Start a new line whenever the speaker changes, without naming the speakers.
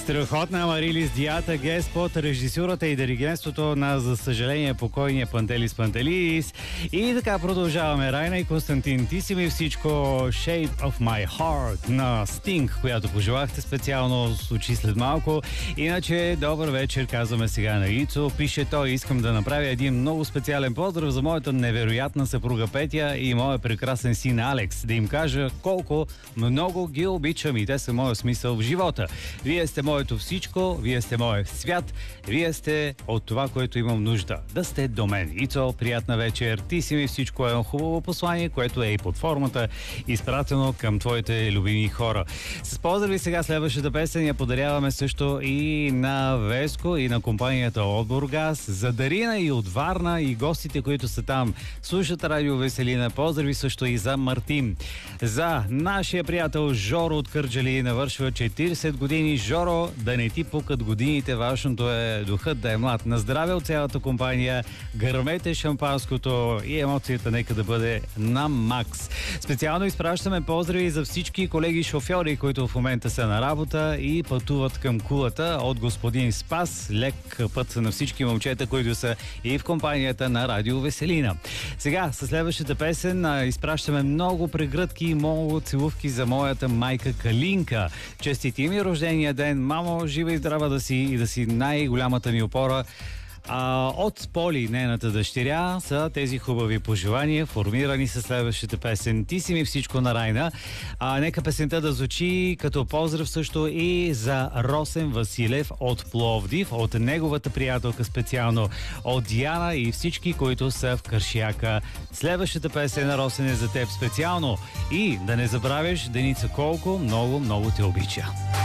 Страхотна Амарилис Диата Гес под режисурата и диригентството на, за съжаление, покойния Пантелис Пантелис. И така продължаваме. Райна и Константин, ти си ми всичко. Shape of my heart на Sting, която пожелахте специално с очи след малко. Иначе, добър вечер, казваме сега на Ицо. Пише той, искам да направя един много специален поздрав за моята невероятна съпруга Петя и моя прекрасен син Алекс. Да им кажа колко много ги обичам и те са моя смисъл в живота. Вие сте моето всичко, вие сте моят свят, вие сте от това, което имам нужда. Да сте до мен. Ицо, приятна вечер. Ти си ми всичко, е хубаво послание, което е и под формата, изпратено към твоите любими хора. С поздрави сега следващата песен я подаряваме също и на Веско и на компанията от Бургас, за Дарина и от Варна и гостите, които са там. Слушат Радио Веселина. Поздрави също и за Мартин. За нашия приятел Жоро от Кърджали, навършва 40 години. Жоро, да не ти пукат годините, важното е духът да е млад. На здраве от цялата компания, гърмете шампанското и емоцията нека да бъде на макс. Специално изпращаме поздрави за всички колеги шофьори, които в момента са на работа и пътуват към Кулата от господин Спас. Лек път на всички момчета, които са и в компанията на Радио Веселина. Сега, със следващата песен изпращаме много прегръдки и много целувки за моята майка Калинка. Честити ми рождения ден, мамо, жива и здрава да си и да си най-голямата ми опора. От Поли, нейната дъщеря, са тези хубави пожелания, формирани със следващата песен. Ти си ми всичко на Райна. Нека песента да звучи като поздрав също и за Росен Василев от Пловдив, от неговата приятелка специално, от Диана и всички, които са в Кършияка. Следващата песен на Росен е за теб специално. И да не забравяш, Деница колко много, много те обича.